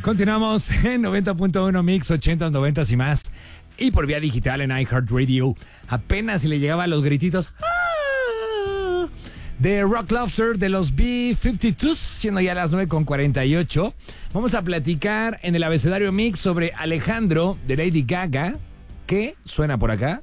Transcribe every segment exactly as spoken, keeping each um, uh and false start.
Continuamos en noventa punto uno Mix, ochentas, noventas y más. Y por vía digital en iHeartRadio. Apenas si le llegaban los grititos ¡ah! De Rock Lobster de los B cincuenta y dos, siendo ya las nueve con cuarenta y ocho. Vamos a platicar en el abecedario Mix sobre Alejandro de Lady Gaga. ¿Qué suena por acá?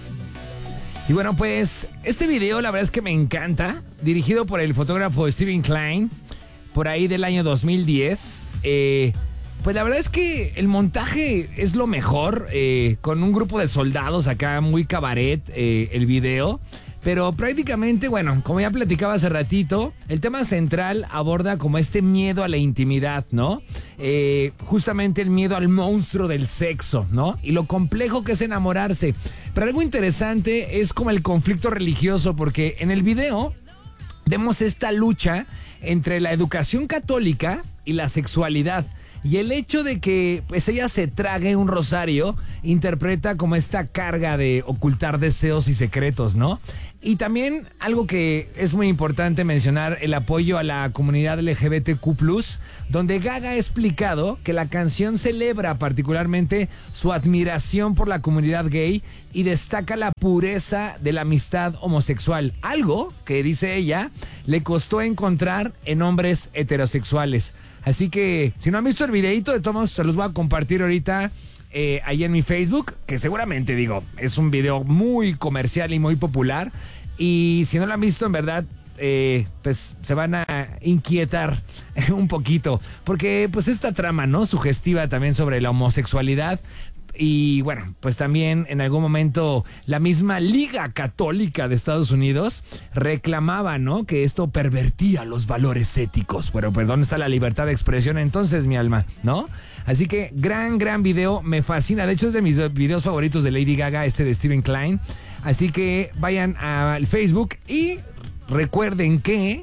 Y bueno, pues este video la verdad es que me encanta. Dirigido por el fotógrafo Steven Klein, por ahí del año dos mil diez. Eh, pues la verdad es que el montaje es lo mejor. Eh, con un grupo de soldados acá, muy cabaret eh, el video. Pero prácticamente, bueno, como ya platicaba hace ratito, el tema central aborda como este miedo a la intimidad, ¿no? Eh, justamente el miedo al monstruo del sexo, ¿no? Y lo complejo que es enamorarse. Pero algo interesante es como el conflicto religioso, porque en el video vemos esta lucha entre la educación católica y la sexualidad. Y el hecho de que pues ella se trague un rosario interpreta como esta carga de ocultar deseos y secretos, ¿no? Y también algo que es muy importante mencionar, el apoyo a la comunidad L G B T Q plus, donde Gaga ha explicado que la canción celebra particularmente su admiración por la comunidad gay y destaca la pureza de la amistad homosexual, algo que, dice ella, le costó encontrar en hombres heterosexuales. Así que, si no han visto el videito, de todos modos se los voy a compartir ahorita eh, ahí en mi Facebook, que seguramente, digo, es un video muy comercial y muy popular. Y si no lo han visto, en verdad, eh, pues se van a inquietar un poquito. Porque, pues, esta trama, ¿no? Sugestiva también sobre la homosexualidad. Y bueno, pues también en algún momento la misma Liga Católica de Estados Unidos reclamaba, ¿no?, que esto pervertía los valores éticos. Pero pues ¿dónde está la libertad de expresión entonces, mi alma? ¿No? Así que gran, gran video, me fascina. De hecho es de mis videos favoritos de Lady Gaga, este de Steven Klein. Así que vayan al Facebook y recuerden que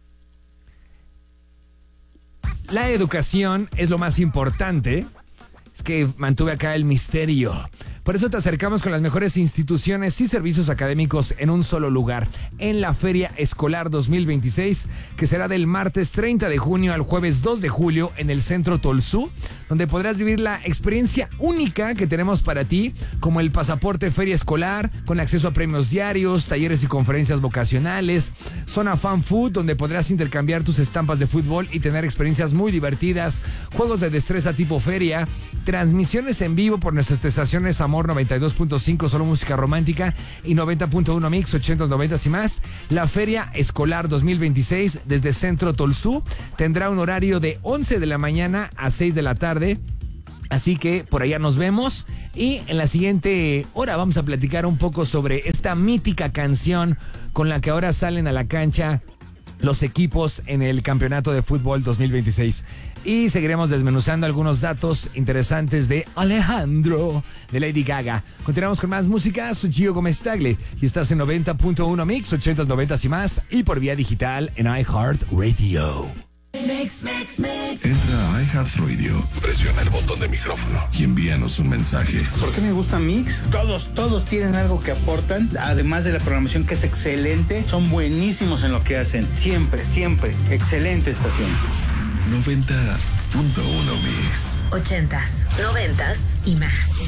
la educación es lo más importante. Es que mantuve acá el misterio. Por eso te acercamos con las mejores instituciones y servicios académicos en un solo lugar, en la Feria Escolar dos mil veintiséis, que será del martes treinta de junio al jueves dos de julio en el Centro Tolsú, donde podrás vivir la experiencia única que tenemos para ti, como el pasaporte Feria Escolar, con acceso a premios diarios, talleres y conferencias vocacionales, zona fan food, donde podrás intercambiar tus estampas de fútbol y tener experiencias muy divertidas, juegos de destreza tipo feria, transmisiones en vivo por nuestras estaciones Amor noventa y dos punto cinco, solo música romántica, y noventa punto uno Mix, ochentas, noventas y más. La Feria Escolar dos mil veintiséis desde Centro Tolsú tendrá un horario de once de la mañana a seis de la tarde. Así que por allá nos vemos. Y en la siguiente hora vamos a platicar un poco sobre esta mítica canción con la que ahora salen a la cancha los equipos en el Campeonato de Fútbol dos mil veintiséis. Y seguiremos desmenuzando algunos datos interesantes de Alejandro de Lady Gaga. Continuamos con más música. Soy Gio Gómez Tagle y estás en noventa punto uno Mix, ochentas, noventas y más, y por vía digital en iHeartRadio. Mix, mix, mix. Entra a iHeartRadio, presiona el botón de micrófono y envíanos un mensaje. ¿Por qué me gusta Mix? Todos, todos tienen algo que aportan, además de la programación que es excelente. Son buenísimos en lo que hacen, siempre, siempre. Excelente estación. noventa punto uno Mix. Ochentas, noventas y más.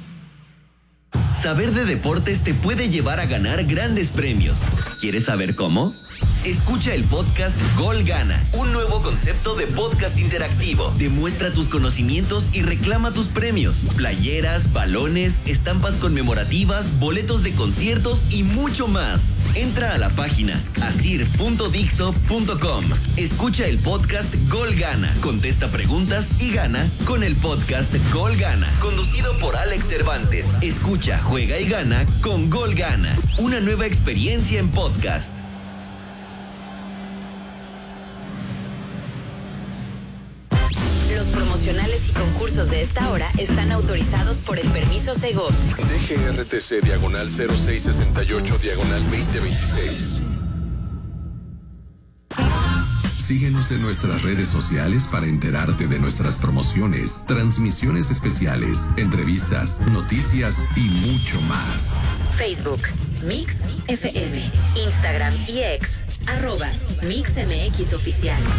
Saber de deportes te puede llevar a ganar grandes premios. ¿Quieres saber cómo? Escucha el podcast Gol Gana, un nuevo concepto de podcast interactivo. Demuestra tus conocimientos y reclama tus premios. Playeras, balones, estampas conmemorativas, boletos de conciertos y mucho más. Entra a la página asir punto dixo punto com. Escucha el podcast Gol Gana, contesta preguntas y gana con el podcast Gol Gana, conducido por Alex Cervantes. Escucha, juega y gana con Gol Gana, una nueva experiencia en podcast. Los promocionales y concursos de esta hora están autorizados por el permiso Segov. D G R T C diagonal cero seis sesenta y ocho diagonal veinte veintiséis. Síguenos en nuestras redes sociales para enterarte de nuestras promociones, transmisiones especiales, entrevistas, noticias y mucho más. Facebook, Mix F M, Instagram y X, arroba Mix M X Oficial.